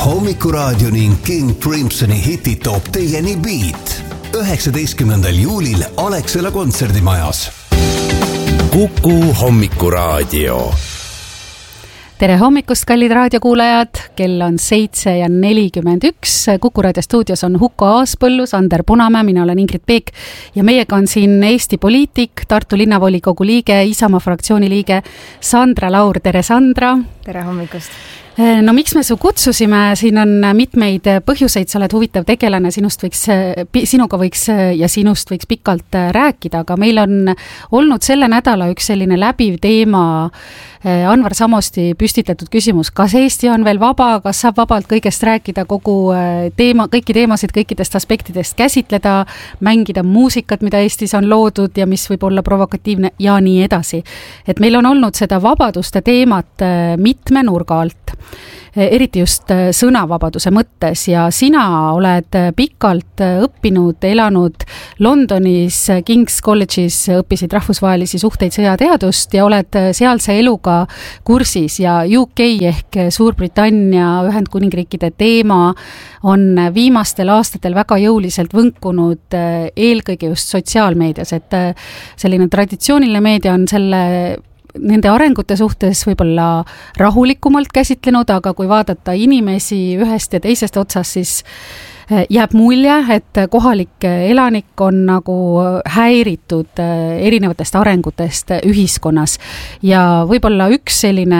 Hommikuraadio ning King Crimsoni hitid toob teieni Beat 19. juulil Alexela kontserdimajas. Kuku Hommikuraadio. Tere hommikust, kallid raadiokuulajad! Kell on 7:41. Kuku raadio stuudios on Huko Aaspõllu, Sander Punamäe, mina olen Ingrid Peek ja meiega on siin Eesti poliitik, Tartu linnavolikogu liige, Isamaa fraktsiooni liige Sandra Laur. Tere, Sandra! Tere hommikust! No miks me su kutsusime? Siin on mitmeid põhjuseid, sa oled huvitav tegelane, sinuga võiks ja sinust võiks pikalt rääkida, aga meil on olnud selle nädala üks selline läbiv teema, Anvar Samosti püstitatud küsimus, kas Eesti on veel vaba, kas saab vabalt kõigest rääkida, kõiki teemasid, kõikidest aspektidest käsitleda, mängida muusikat, mida Eestis on loodud ja mis võib olla provokatiivne ja nii edasi. Et meil on olnud seda vabaduste teemat mitme nurga alt, eriti just sõnavabaduse mõttes ja sina oled pikalt õppinud, elanud Londonis, King's College'is, õppisid rahvusvahelisi suhteid sõjateadust ja oled sealse eluga kursis ja UK ehk Suurbritannia Ühendkuningriikide teema on viimastel aastatel väga jõuliselt võnkunud eelkõige just sotsiaalmeedias, et selline traditsiooniline meedia on nende arengute suhtes võib-olla rahulikumalt käsitlenud, aga kui vaadata inimesi ühest ja teisest otsast, siis jääb mulje, et kohalik elanik on nagu häiritud erinevatest arengutest ühiskonnas ja võib-olla üks selline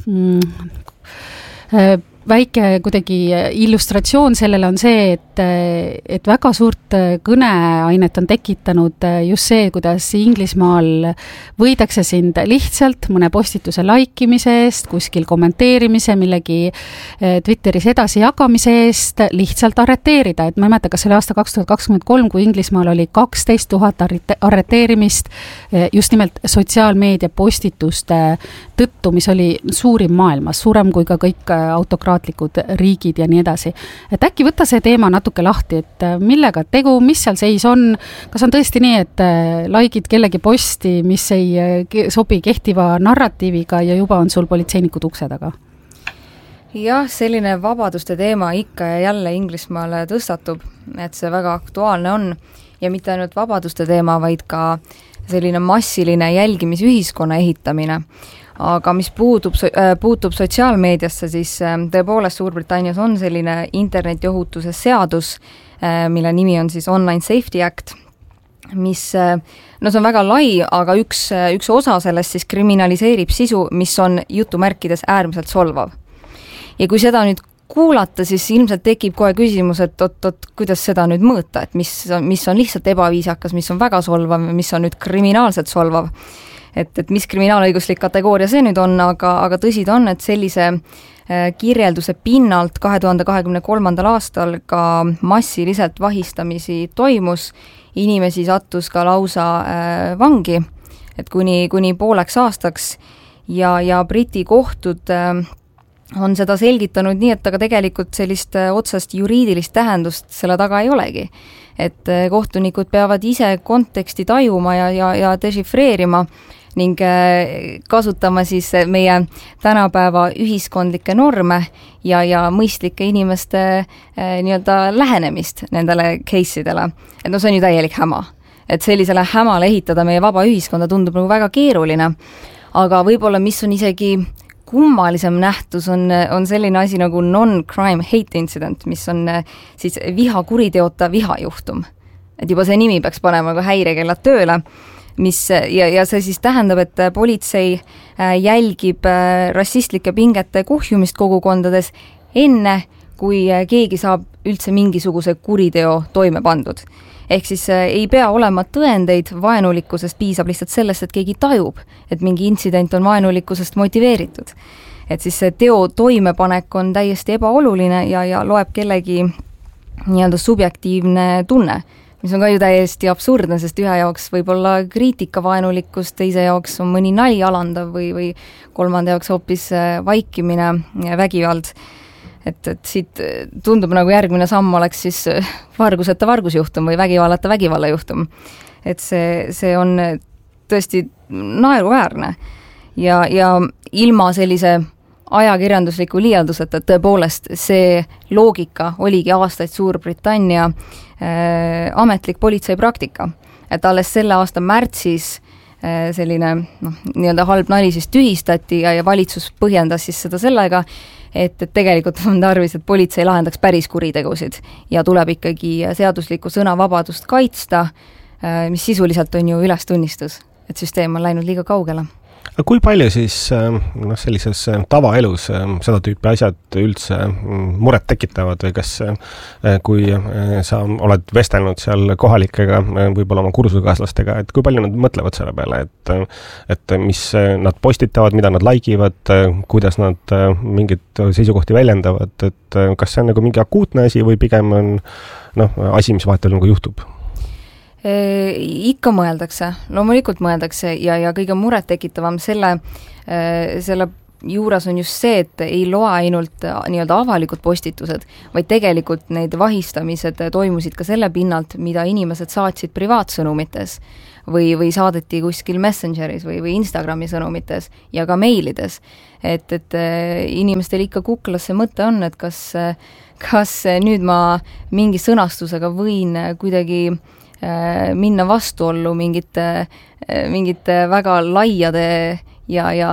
väike kuidagi illustratsioon sellele on see, et väga suurt kõneainet on tekitanud just see, kuidas Inglismaal võidakse sind lihtsalt mõne postituse laikimise eest, kuskil kommenteerimise, millegi Twitteris edasi jagamise eest lihtsalt arreteerida. Et ma ei mäleta, kas oli aasta 2023, kui Inglismaal oli 12 000 arreteerimist just nimelt sotsiaalmeedia postituste tõttu, mis oli suurim maailmas, suurem kui ka kõik autokraatlikud riigid ja nii edasi. Et äkki võtta see teema natuke lahti, et millega tegu, mis seal seis on, kas on tõesti nii, et laikid kellegi posti, mis ei sobi kehtiva narratiiviga ja juba on sul politseinikud ukse taga? Jah, selline vabaduste teema ikka ja jälle Inglismaale tõstatub, et see väga aktuaalne on ja mitte ainult vabaduste teema, vaid ka selline massiline jälgimisühiskonna ehitamine. Aga mis puutub sotsiaalmeediasse, siis tõepoolest Suurbritannias on selline internetiohutuse seadus, mille nimi on siis Online Safety Act, mis, no see on väga lai, aga üks osa sellest siis kriminaliseerib sisu, mis on jutumärkides äärmiselt solvav. Ja kui seda nüüd kuulata, siis ilmselt tekib kohe küsimus, et kuidas seda nüüd mõõta, et mis on lihtsalt ebaviisakas, mis on väga solvav, mis on nüüd kriminaalselt solvav. Et mis kriminaalõiguslik kategooria see nüüd on, aga tõsi ta on, et sellise kirjelduse pinnalt 2023. aastal ka massiliselt vahistamisi toimus, inimesi sattus ka lausa vangi, et kuni pooleks aastaks ja Briti kohtud on seda selgitanud nii, et aga tegelikult sellist otsast juriidilist tähendust selle taga ei olegi. Et kohtunikud peavad ise konteksti tajuma ja dešifreerima ning kasutama siis meie tänapäeva ühiskondlikke norme ja mõistlike inimeste nii-öelda lähenemist nendele case'idele. Et no see on ju täielik häma. Et sellisele hämale ehitada meie vaba ühiskonda tundub nagu väga keeruline, aga võib-olla mis on isegi kummalisem nähtus on selline asi nagu non-crime hate incident, mis on siis vihakuriteota vihajuhtum. Et juba see nimi peaks panema ka häirekellad tööle, ja see siis tähendab, et politsei jälgib rassistlike pingete kuhjumist kogukondades enne, kui keegi saab üldse mingisuguse kuriteo toime pandud. Ehk siis ei pea olema tõendeid vaenulikkusest, piisab lihtsalt sellest, et keegi tajub, et mingi intsident on vaenulikkusest motiveeritud. Et siis see teo toimepanek on täiesti ebaoluline ja loeb kellegi nii-öelda subjektiivne tunne, mis on ka ju täiesti absurdne, sest ühe jaoks võib olla kriitikavaenulikkus, teise jaoks on mõni nali alandav või kolmanda jaoks hoopis vaikimine ja vägivald. Et siit tundub nagu järgmine samm oleks siis varguseta vargusjuhtum või vägivallata vägivallajuhtum. Et see on tõesti naeruväärne ja ilma sellise ajakirjandusliku liialduseta, et tõepoolest see loogika oligi aastaid Suurbritannia ametlik politseipraktika. Et alles selle aasta märtsis selline nii-öelda halb nali siis tühistati ja valitsus põhjendas siis seda sellega, et tegelikult on tarvis, et politsei lahendaks päris kuritegusid ja tuleb ikkagi seaduslikku sõnavabadust kaitsta, mis sisuliselt on ju ülestunnistus, et süsteem on läinud liiga kaugele. Kui palju siis sellises tavaelus seda tüüpi asjad üldse muret tekitavad või kas kui sa oled vestelnud seal kohalikega, võib-olla oma kursusekaaslastega, et kui palju nad mõtlevad selle peale, et mis nad postitavad, mida nad laigivad, kuidas nad mingit seisukohti väljendavad, et kas see on nagu mingi akuutne asi või pigem on asi, mis vahetel nagu juhtub? Ikka mõeldakse, loomulikult mõeldakse ja kõige muret tekitavam selle juures on just see, et ei loe ainult nii-öelda avalikud postitused, vaid tegelikult need vahistamised toimusid ka selle pinnalt, mida inimesed saatsid privaatsõnumites või saadeti kuskil Messengeris või Instagrami sõnumites ja ka meilides. Et inimestel ikka kuklasse mõte on, et kas nüüd ma mingi sõnastusega võin kuidagi minna vastuollu mingite väga laiade ja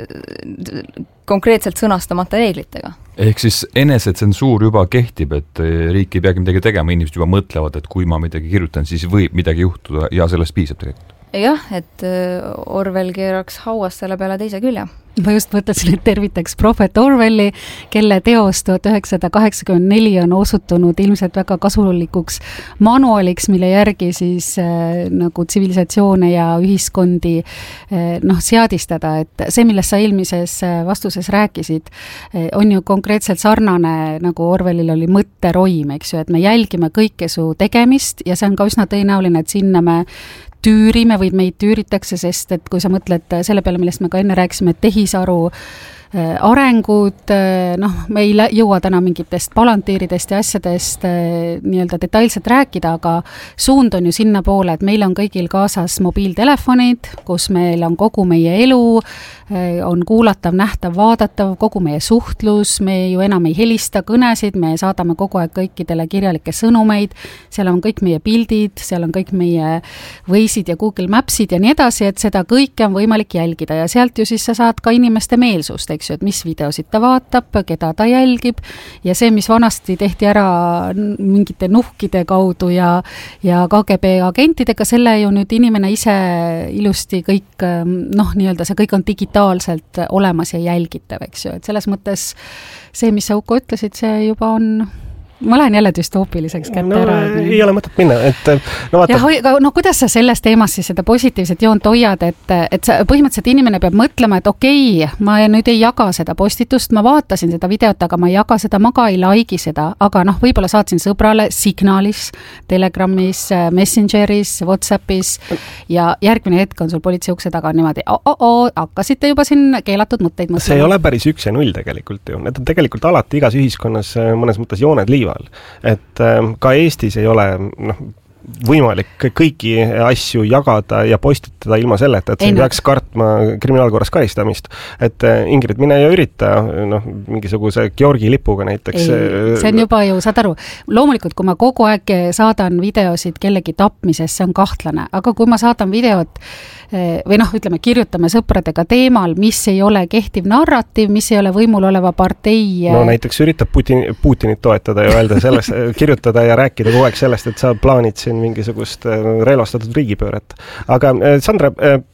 konkreetselt sõnastamata reeglitega. Ehk siis enesetsensuur juba kehtib, et riik ei peagi midagi tegema, inimesed juba mõtlevad, et kui ma midagi kirjutan, siis võib midagi juhtuda ja sellest piisab tegelikult. Jah, et Orwell keeraks hauas selle peale teise külje. Ma just mõtlesin, et tervitaks prohvet Orwelli, kelle teos 1984 on osutunud ilmselt väga kasulikuks manualiks, mille järgi siis nagu tsivilisatsioone ja ühiskondi seadistada, et see, millest sa eelmises vastuses rääkisid, on ju konkreetselt sarnane, nagu Orwellil oli mõtteroim, eks ju, et me jälgime kõike su tegemist ja see on ka üsna tõenäoline, et sinna me tüürime või meid tüüritakse, sest et kui sa mõtled selle peale, millest me ka enne rääkisime, et tehisaru arengud, me ei jõua täna mingitest palantiiridest ja asjadest nii-öelda detailselt rääkida, aga suund on ju sinna poole, et meil on kõigil kaasas mobiiltelefonid, kus meil on kogu meie elu, on kuulatav, nähtav, vaadatav, kogu meie suhtlus, me ju enam ei helista kõnesid, me saadame kogu aeg kõikidele kirjalikke sõnumeid, seal on kõik meie pildid, seal on kõik meie Waze'id ja Google Mapsid ja nii edasi, et seda kõike on võimalik jälgida ja sealt ju siis sa saad ka inimeste meelsust, eks ju, et mis videosid ta vaatab, keda ta jälgib ja see, mis vanasti tehti ära mingite nuhkide kaudu ja KGB agentidega, selle ju nüüd inimene ise ilusti kõik, nii-öelda see kõik on digitaalselt olemas ja jälgitav, eks ju, et selles mõttes see, mis sa Uko ütlesid, see juba on ma lähen jälle düstoopiliseks kätte ära. Ei ole mõtet minna, et vaata. Ja kuidas sa selles teemas siis seda positiivset joont hoiad, et sa, põhimõtteliselt inimene peab mõtlema, et okei, ma nüüd ei jaga seda postitust, ma vaatasin seda videot, aga ma ei jaga seda, ma ka ei laigi seda, aga võib-olla saatsin sõbrale Signalis, Telegramis, Messengeris, Whatsappis ja järgmine hetk on sul politsei ukse taga niimoodi, hakkasite juba siin keelatud mõtteid mõtlema. See ei ole päris 1 ja 0 tegelikult ju. Need on tegelikult alati igas ühiskonnas mõnes mõttes jooned liival. Et ka Eestis ei ole võimalik kõiki asju jagada ja postitada ilma selleta, et sa peaks kartma kriminaalkorras karistamist. Et Ingrid, mine ja ürita mingisuguse Georgi lipuga näiteks. See on juba ju, saad aru, loomulikult kui ma kogu aeg saadan videosid kellegi tapmisest, see on kahtlane, aga kui ma saadan videot või ütleme, kirjutame sõpradega teemal, mis ei ole kehtiv narratiiv, mis ei ole võimul oleva partei. No näiteks üritab Putinit toetada ja öelda sellest, kirjutada ja rääkida kogu aeg sellest, et sa plaanid siin mingisugust relvastatud riigipööret. Aga Sandra,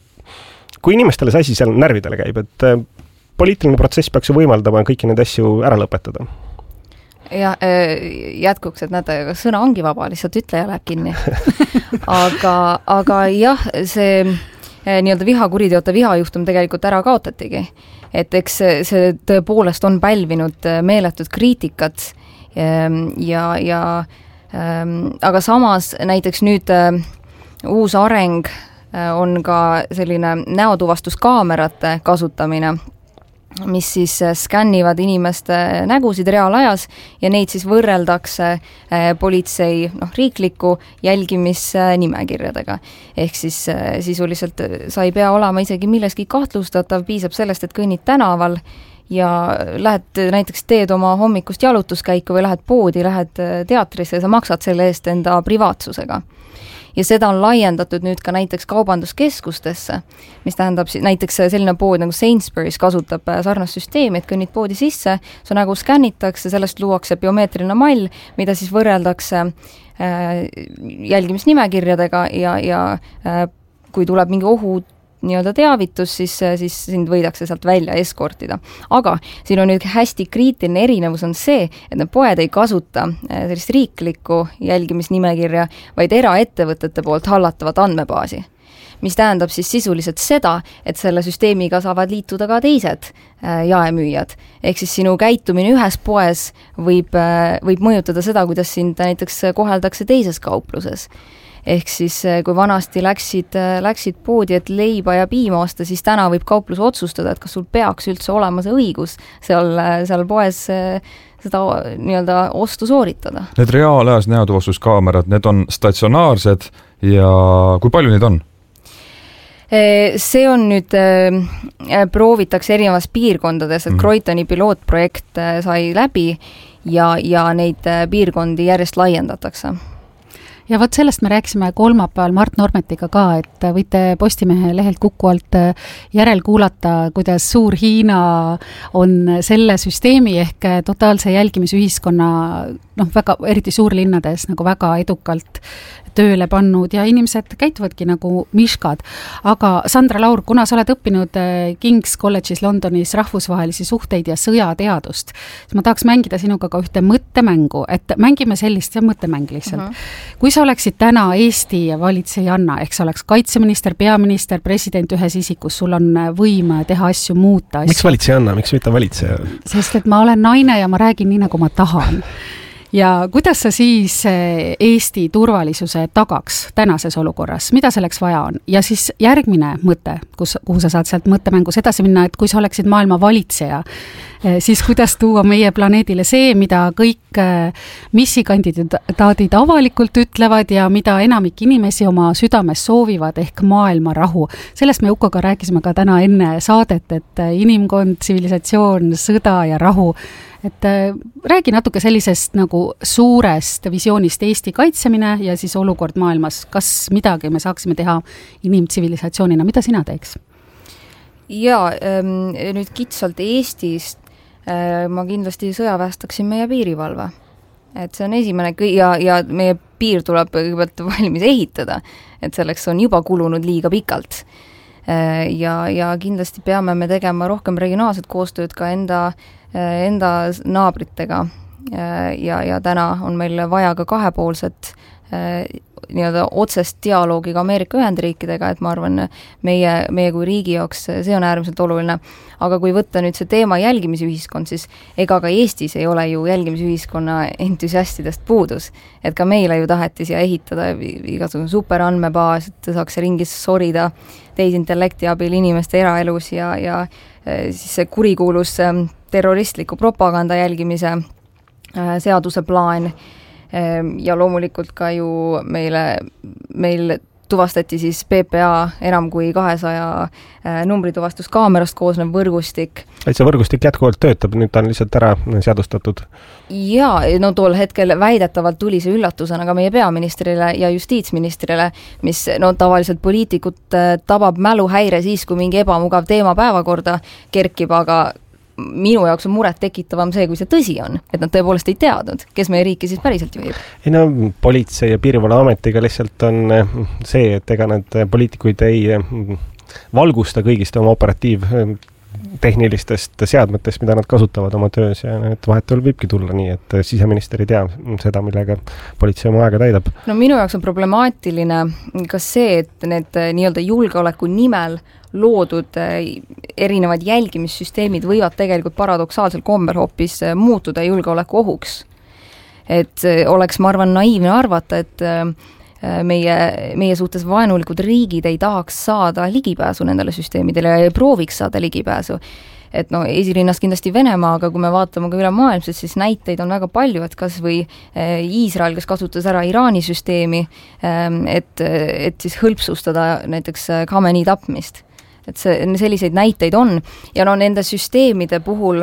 kui inimestele see asi seal närvidele käib, et poliitiline protsess peaks ju võimaldama kõiki neid asju ära lõpetada? Ja jätkuks, et näete, sõna ongi vaba, lihtsalt ütleja läheb kinni. Aga jah, see nii-öelda vihakuriteote vihajuhtum tegelikult ära kaotatigi. Et eks see tõepoolest on pälvinud meeletut kriitikat aga samas näiteks nüüd uus areng on ka selline näotuvastuskaamerate kasutamine, mis siis skännivad inimeste nägusid reaalajas ja neid siis võrreldakse politsei riikliku jälgimisnimekirjadega. Ehk siis sisuliselt sa ei pea olema isegi milleski kahtlustatav, piisab sellest, et kõnnid tänaval ja lähed näiteks teed oma hommikust jalutuskäiku või lähed poodi, lähed teatrisse ja sa maksad selle eest enda privaatsusega. Ja seda on laiendatud nüüd ka näiteks kaubanduskeskustesse, mis tähendab näiteks selline pood nagu Sainsbury's kasutab sarnast süsteemi, et kõnnid poodi sisse, su nägu skännitakse, sellest luuakse biomeetriline mall, mida siis võrreldakse jälgimisnimekirjadega ja kui tuleb mingi ohu nii-öelda teavitus, siis sind võidakse sealt välja eskortida. Aga siin on nüüd hästi kriitiline erinevus on see, et need poed ei kasuta sellist riiklikku jälgimisnimekirja, vaid eraettevõtete poolt hallatavat andmebaasi. Mis tähendab siis sisuliselt seda, et selle süsteemiga saavad liituda ka teised jaemüüjad. Ehk siis sinu käitumine ühes poes võib mõjutada seda, kuidas sind näiteks koheldakse teises kaupluses. Ehk siis kui vanasti läksid poodi, et leiba ja piima osta, siis täna võib kauplus otsustada, et kas sul peaks üldse olema see õigus seal poes seda nii-öelda ostu sooritada. Need reaalajas näotuvastuskaamerad, need on statsionaarsed ja kui palju neid on? See on nüüd, proovitakse erinevas piirkondades, et Croydoni pilootprojekt sai läbi ja neid piirkondi järjest laiendatakse. Ja vot sellest me rääkisime kolmapäeval Mart Normetiga ka, et võite Postimehe lehelt Kuku alt järel kuulata, kuidas suur Hiina on selle süsteemi ehk totaalse jälgimisühiskonna väga, eriti suurlinnades nagu väga edukalt tööle pannud ja inimesed käituvadki nagu miškad. Aga Sandra Laur, kuna sa oled õppinud King's College'is Londonis rahvusvahelisi suhteid ja sõjateadust, siis ma tahaks mängida sinuga ka ühte mõttemängu, et mängime sellist, see mõttemäng lihtsalt. Kui sa oleksid täna Eesti valitsejanna, ehk sa oleks kaitseminister, peaminister, president ühes isikus, sul on võim teha asju, muuta asju. Miks valitsejanna, miks mitte valitseja? Sest et ma olen naine ja ma räägin nii, nagu ma tahan. Ja kuidas sa siis Eesti turvalisuse tagaks tänases olukorras? Mida selleks vaja on? Ja siis järgmine mõte, kuhu sa saad sealt mõttemängus edasi minna, et kui sa oleksid maailma valitseja, siis kuidas tuua meie planeedile see, mida kõik missikandidaadid avalikult ütlevad ja mida enamik inimesi oma südames soovivad ehk maailma rahu. Sellest me Ukoga rääkisime ka täna enne saadet, et inimkond, tsivilisatsioon, sõda ja rahu. Et räägi natuke sellisest nagu suurest visioonist Eesti kaitsemine ja siis olukord maailmas. Kas midagi me saaksime teha inimtsivilisatsioonina? Mida sina teeks? Jaa, nüüd kitsalt Eestist ma kindlasti sõjaväestaksin meie piirivalve. Et see on esimene ja meie piir tuleb kõigepealt valmis ehitada, et selleks on juba kulunud liiga pikalt. Ja kindlasti peame me tegema rohkem regionaalset koostööd ka enda naabritega ja täna on meil vaja ka kahepoolset nii-öelda otsest dialoogi ka Ameerika Ühendriikidega, et ma arvan, meie kui riigi jaoks see on äärmiselt oluline. Aga kui võtta nüüd see teema jälgimisühiskond, siis ega ka Eestis ei ole ju jälgimisühiskonna entusiastidest puudus. Et ka meile ju taheti siia ehitada igasugune superandmebaas, et saaks ringis sorida teisintellekti abil inimeste eraelus ja siis see kurikuulus terroristliku propaganda jälgimise seaduse plaan ja loomulikult ka ju meil tuvastati siis PPA enam kui 200 numbrituvastuskaamerast koosnev võrgustik. Et see võrgustik jätkuvalt töötab, nüüd ta on lihtsalt ära seadustatud? Jaa, no tol hetkel väidetavalt tuli see üllatusena ka meie peaministrile ja justiitsministrile, mis tavaliselt poliitikut tabab mäluhäire siis, kui mingi ebamugav teema päevakorda kerkib, aga minu jaoks on muret tekitavam see, kui see tõsi on, et nad tõepoolest ei teadnud, kes meie riiki siis päriselt juhib. Ei no, politsei ja piirivalveametiga lihtsalt on see, et ega need poliitikuid ei valgusta kõigist oma operatiivtehnilistest seadmetest, mida nad kasutavad oma töös ja et vahetul võibki tulla nii, et siseminister ei tea seda, millega politsei oma aega täidab. No minu jaoks on problemaatiline ka see, et need nii-öelda julgeoleku nimel loodud erinevad jälgimissüsteemid võivad tegelikult paradoksaalsel kombel hoopis muutuda julgeoleku ohuks. Et oleks, ma arvan, naiivne arvata, et meie suhtes vaenulikud riigid ei tahaks saada ligipääsu nendele süsteemidele ja ei prooviks saada ligipääsu. Et esirinnas kindlasti Venemaa, aga kui me vaatame ka üle maailmselt, siis näiteid on väga palju, et kas või Iisrael, kes kasutas ära Iraani süsteemi, et siis hõlpsustada näiteks Khamenei tapmist. et selliseid näiteid on ja no nende süsteemide puhul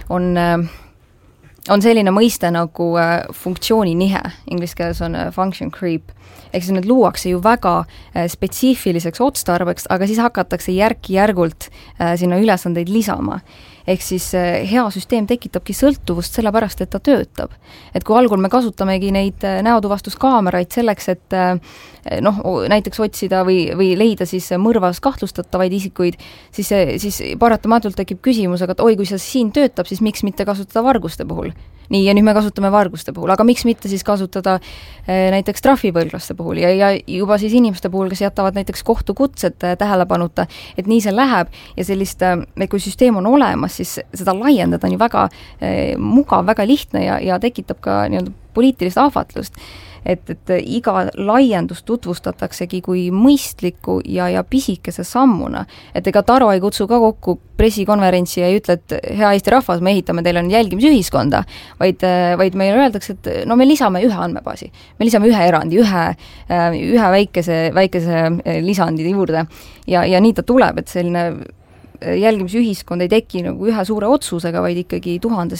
on selline mõiste nagu funktsiooninihe, inglise keeles on function creep, ehk siis need luuakse ju väga spetsiifiliseks otstarbeks, aga siis hakatakse järk-järgult sinna ülesandeid lisama. Ehk siis hea süsteem tekitabki sõltuvust sellepärast, et ta töötab. Et kui algul me kasutamegi neid näotuvastuskaameraid selleks, et näiteks otsida või leida siis mõrvas kahtlustatavaid isikuid, siis paratamatult tekib küsimus, aga oi, kui see siin töötab, siis miks mitte kasutada varguste puhul? Nii, ja nüüd me kasutame varguste puhul, aga miks mitte siis kasutada näiteks trahvipõlglaste puhul ja juba siis inimeste puhul, kes jätavad näiteks kohtukutsed tähelepanuta, et nii see läheb ja sellist, kui süsteem on olemas, siis seda laiendada on ju väga mugav, väga lihtne ja tekitab ka nii-öelda poliitilist ahvatlust. Et iga laiendus tutvustataksegi kui mõistliku ja pisikese sammuna. Et ega Taro ei kutsu ka kokku pressikonverentsi ja ei ütle, et hea Eesti rahvas, me ehitame teile jälgimisühiskonda, vaid meile öeldakse, et no me lisame ühe andmebaasi. Me lisame ühe erandi, ühe väikese lisandi juurde ja nii ta tuleb, et selline jälgimisühiskond ei teki nagu ühe suure otsusega, vaid ikkagi tuhandes